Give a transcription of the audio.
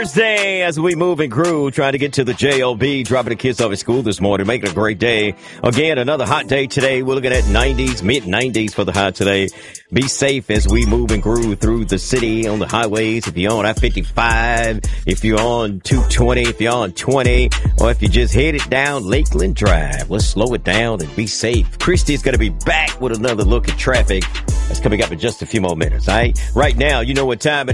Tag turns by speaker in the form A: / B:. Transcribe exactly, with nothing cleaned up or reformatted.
A: Thursday as we move and groove, trying to get to the J O B, dropping the kids off at school this morning, making a great day. Again, another hot day today. We're looking at nineties, mid nineties for the high today. Be safe as we move and groove through the city on the highways. If you're on I fifty-five, if you're on two twenty, if you're on twenty, or if you just headed down Lakeland Drive, let's slow it down and be safe. Christy's going to be back with another look at traffic. That's coming up in just a few more minutes, all right? Right now, you know what time it is.